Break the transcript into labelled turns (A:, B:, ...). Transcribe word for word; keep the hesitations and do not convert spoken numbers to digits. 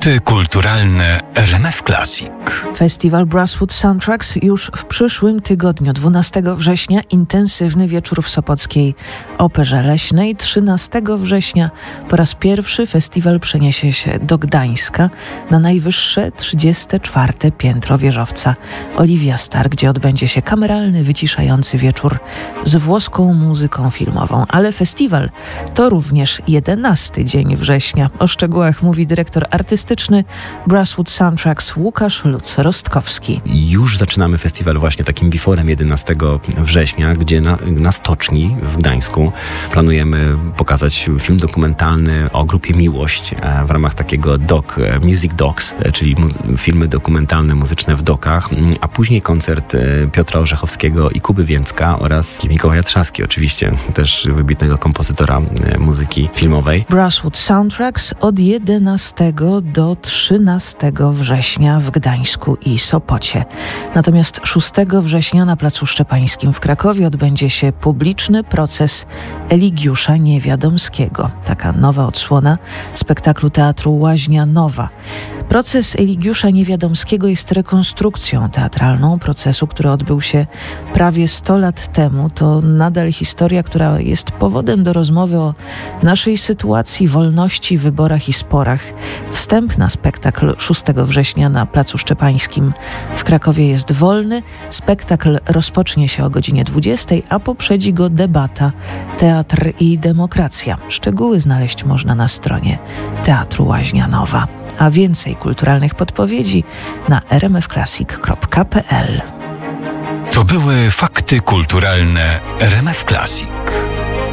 A: Fakty kulturalne R M F Classic.
B: Festiwal Brasswood Soundtracks już w przyszłym tygodniu, dwunastego września, intensywny wieczór w Sopockiej Operze Leśnej. trzynastego września po raz pierwszy festiwal przeniesie się do Gdańska na najwyższe trzydzieste czwarte piętro wieżowca Oliwia Star, gdzie odbędzie się kameralny, wyciszający wieczór z włoską muzyką filmową. Ale festiwal to również jedenasty dzień września. O szczegółach mówi dyrektor artystyczny Brasswood Soundtracks Łukasz Lutz-Rostkowski.
C: Już zaczynamy festiwal właśnie takim biforem jedenastego września, gdzie na, na Stoczni w Gdańsku planujemy pokazać film dokumentalny o grupie Miłość w ramach takiego doc, Music Docs, czyli mu- filmy dokumentalne muzyczne w dokach, a później koncert Piotra Orzechowskiego i Kuby Więcka oraz Mikołaja Trzaski, oczywiście też wybitnego kompozytora muzyki filmowej.
B: Brasswood Soundtracks od jedenastego do trzynastego września w Gdańsku i Sopocie. Natomiast szóstego września na Placu Szczepańskim w Krakowie odbędzie się publiczny proces Eligiusza Niewiadomskiego. Taka nowa odsłona spektaklu Teatru Łaźnia Nowa. Proces Eligiusza Niewiadomskiego jest rekonstrukcją teatralną procesu, który odbył się prawie sto lat temu. To nadal historia, która jest powodem do rozmowy o naszej sytuacji, wolności, wyborach i sporach. Wstęp na spektakl szóstego września na Placu Szczepańskim w Krakowie jest wolny. Spektakl rozpocznie się o godzinie dwudziestej, a poprzedzi go debata Teatr i demokracja. Szczegóły znaleźć można na stronie Teatru Łaźnia Nowa. A więcej kulturalnych podpowiedzi na r m f classic kropka p l.
A: To były fakty kulturalne R M F Classic.